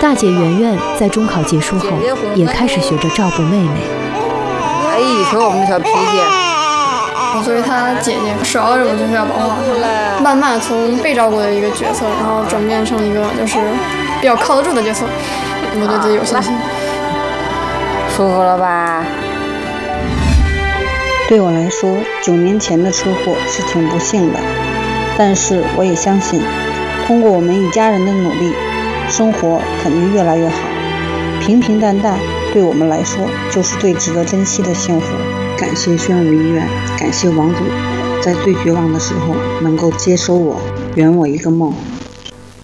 大姐圆圆在中考结束后，也开始学着照顾妹妹。 哎，以前我们小脾气。 作为她姐姐，首要任务就是要保护好她，慢慢从被照顾的一个角色，然后转变成一个就是比较靠得住的角色。我对自己有信心。 舒服了吧？ 对我来说，9年前的车祸是挺不幸的，但是我也相信，通过我们一家人的努力，生活肯定越来越好。平平淡淡对我们来说就是最值得珍惜的幸福。感谢宣武医院，感谢王主，在最绝望的时候能够接收我，圆我一个梦。